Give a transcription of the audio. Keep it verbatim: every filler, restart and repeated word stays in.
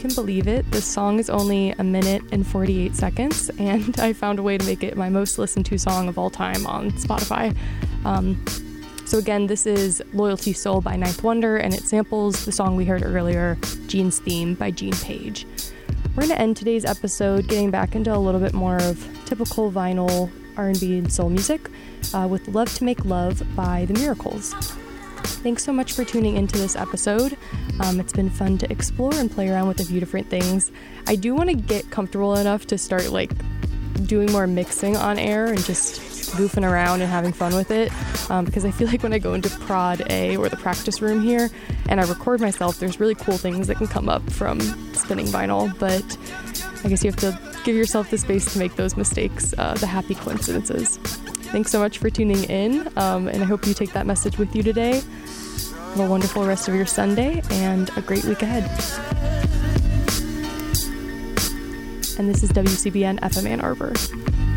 can believe it, this song is only a minute and forty-eight seconds, and I found a way to make it my most listened to song of all time on Spotify. Um, so again, this is Loyalty Soul by Ninth Wonder, and it samples the song we heard earlier, Gene's Theme by Gene Page. We're going to end today's episode getting back into a little bit more of typical vinyl R and B and soul music uh, with Love to Make Love by The Miracles. Thanks so much for tuning into this episode. Um, it's been fun to explore and play around with a few different things. I do want to get comfortable enough to start like doing more mixing on air and just goofing around and having fun with it, um, because I feel like when I go into prod A or the practice room here and I record myself, there's really cool things that can come up from spinning vinyl, but I guess you have to give yourself the space to make those mistakes, uh, the happy coincidences. Thanks so much for tuning in, um, and I hope you take that message with you today. Have a wonderful rest of your Sunday and a great week ahead. And this is W C B N F M Ann Arbor.